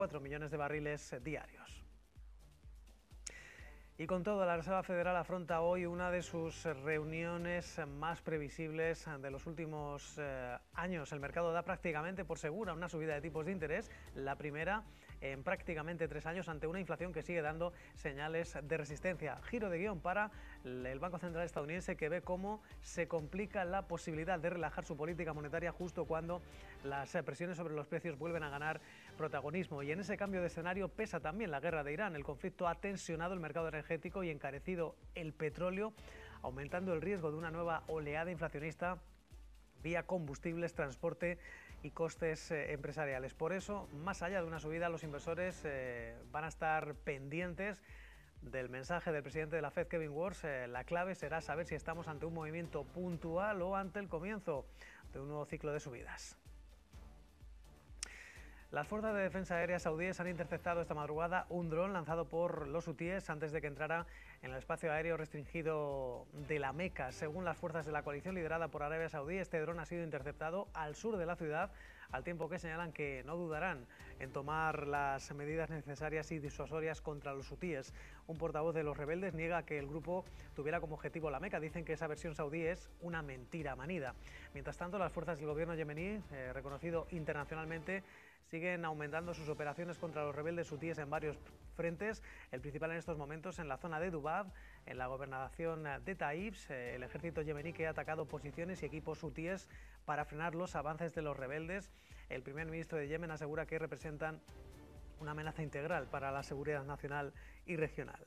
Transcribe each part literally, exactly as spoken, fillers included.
cuatro millones de barriles diarios. Y con todo, la Reserva Federal afronta hoy una de sus reuniones más previsibles de los últimos eh, años. El mercado da prácticamente por segura una subida de tipos de interés, la primera en prácticamente tres años, ante una inflación que sigue dando señales de resistencia. Giro de guión para el Banco Central estadounidense, que ve cómo se complica la posibilidad de relajar su política monetaria justo cuando las presiones sobre los precios vuelven a ganar protagonismo. Y en ese cambio de escenario pesa también la guerra de Irán. El conflicto ha tensionado el mercado energético y encarecido el petróleo, aumentando el riesgo de una nueva oleada inflacionista vía combustibles, transporte y costes eh, empresariales. Por eso, más allá de una subida, los inversores eh, van a estar pendientes del mensaje del presidente de la Fed, Kevin Warsh. Eh, la clave será saber si estamos ante un movimiento puntual o ante el comienzo de un nuevo ciclo de subidas. Las fuerzas de defensa aérea saudíes han interceptado esta madrugada un dron lanzado por los hutíes antes de que entrara en el espacio aéreo restringido de la Meca. Según las fuerzas de la coalición liderada por Arabia Saudí, este dron ha sido interceptado al sur de la ciudad, al tiempo que señalan que no dudarán en tomar las medidas necesarias y disuasorias contra los hutíes. Un portavoz de los rebeldes niega que el grupo tuviera como objetivo la Meca. Dicen que esa versión saudí es una mentira manida. Mientras tanto, las fuerzas del gobierno yemení, eh, reconocido internacionalmente, siguen aumentando sus operaciones contra los rebeldes hutíes en varios frentes. El principal en estos momentos en la zona de Dubab, en la gobernación de Taibs. El ejército yemení que ha atacado posiciones y equipos hutíes para frenar los avances de los rebeldes. El primer ministro de Yemen asegura que representan una amenaza integral para la seguridad nacional y regional.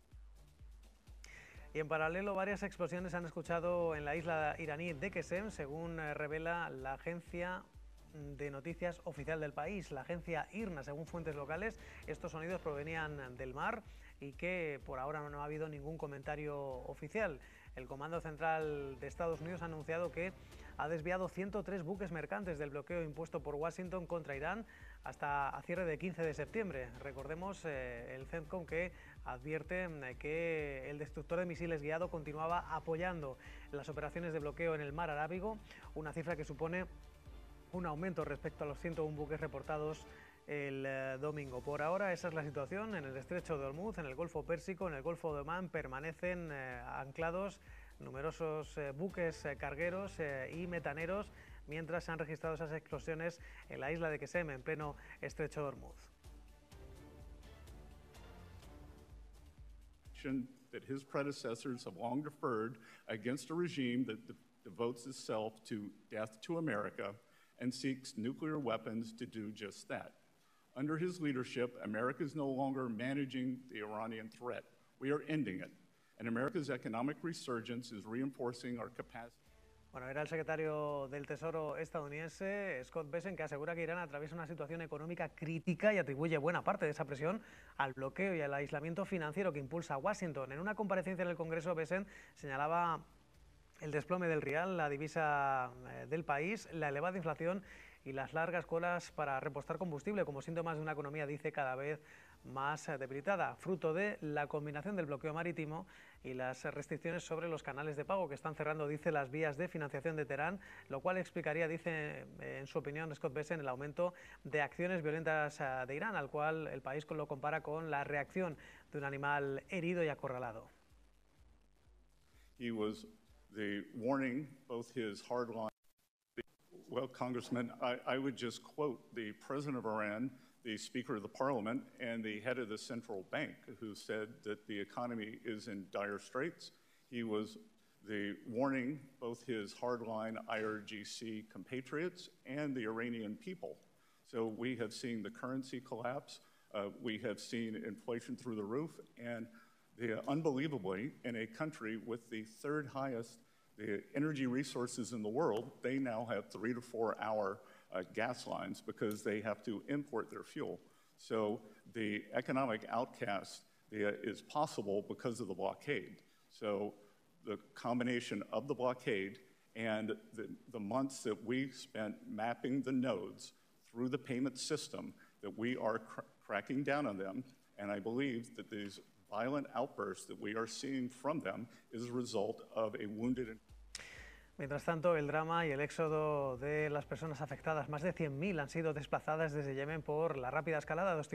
Y en paralelo, varias explosiones se han escuchado en la isla iraní de Qesem, según revela la agencia de noticias oficial del país, la agencia I R N A. Según fuentes locales, estos sonidos provenían del mar y que por ahora no ha habido ningún comentario oficial. El Comando Central de Estados Unidos ha anunciado que ha desviado ciento tres buques mercantes del bloqueo impuesto por Washington contra Irán hasta a cierre de quince de septiembre. Recordemos eh, el CENTCOM, que advierte eh, que el destructor de misiles guiado continuaba apoyando las operaciones de bloqueo en el mar Arábigo, una cifra que supone un aumento respecto a los ciento uno buques reportados el eh, domingo. Por ahora esa es la situación en el estrecho de Hormuz, en el Golfo Pérsico, en el Golfo de Omán. Permanecen eh, anclados numerosos eh, buques eh, cargueros eh, y metaneros, mientras se han registrado esas explosiones en la isla de Qesem, en pleno estrecho de Hormuz. That his predecessors have long deferred against a regime that devotes itself to death to America and seeks nuclear weapons to do just that. Under his leadership, America is no longer managing the Iranian threat. We are ending it. And America's economic resurgence is reinforcing our capacity. Bueno, era el secretario del Tesoro estadounidense, Scott Bessent, que asegura que Irán atraviesa una situación económica crítica y atribuye buena parte de esa presión al bloqueo y al aislamiento financiero que impulsa a Washington. En una comparecencia en el Congreso, Bessent señalaba el desplome del rial, la divisa eh, del país, la elevada inflación y las largas colas para repostar combustible como síntomas de una economía, dice, cada vez más eh, debilitada, fruto de la combinación del bloqueo marítimo y las restricciones sobre los canales de pago que están cerrando, dice, las vías de financiación de Teherán, lo cual explicaría, dice, eh, en su opinión, Scott Bessent, el aumento de acciones violentas eh, de Irán, al cual el país lo compara con la reacción de un animal herido y acorralado. He was the warning, both his hard line. Well, Congressman, I, I would just quote the president of Iran, the Speaker of the Parliament, and the head of the central bank, who said that the economy is in dire straits. He was the warning both his hardline I R G C compatriots and the Iranian people. So we have seen the currency collapse. Uh, we have seen inflation through the roof, and the, unbelievably, in a country with the third highest the energy resources in the world, they now have three to four hour uh, gas lines because they have to import their fuel. So the economic outcast uh, is possible because of the blockade. So the combination of the blockade and the, the months that we spent mapping the nodes through the payment system, that we are cr cracking down on them, and I believe that these violent outbursts that we are seeing from them is a result of a wounded. Mientras tanto, el drama y el éxodo de las personas afectadas, más de cien mil han sido desplazadas desde Yemen por la rápida escalada de hostilidad